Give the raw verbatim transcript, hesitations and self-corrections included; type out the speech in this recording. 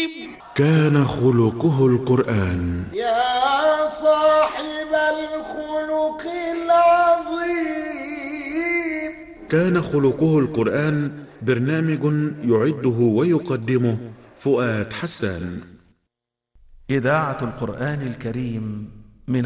كان خلقه القرآن. يا صاحب الخلق العظيم. كان خلقه القرآن برنامج يعده ويقدمه فؤاد حسان. إذاعة القرآن الكريم